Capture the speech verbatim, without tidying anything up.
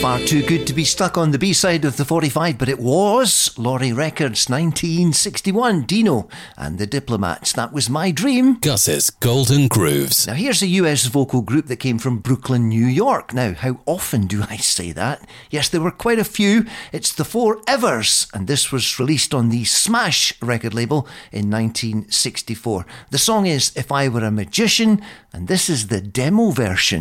Far too good to be stuck on the B-side of the forty-five, but it was Laurie Records, nineteen sixty-one. Dino and the Diplomats. That was My Dream. Gus's Golden Grooves. Now here's a U S vocal group that came from Brooklyn, New York. Now, how often do I say that? Yes, there were quite a few. It's the Four Evers, and this was released on the Smash record label in nineteen sixty-four. The song is If I Were a Magician, and this is the demo version.